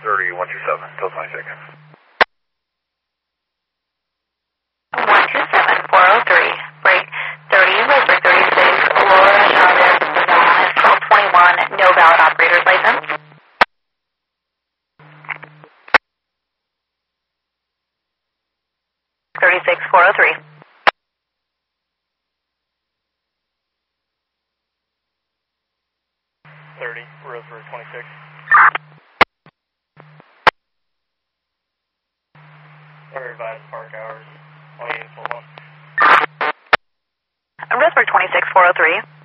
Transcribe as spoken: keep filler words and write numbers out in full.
thirty, one two seven, till twenty seconds. one two seven, four oh three, break thirty, Roseburg thirty-six, Laura Chavez, Nevada, twelve twenty-one, no valid operator's license. thirty-six, four oh three. thirty, Roseburg twenty-six. Revised park hours, twenty-eight, full one. Roseburg twenty-six, four oh three.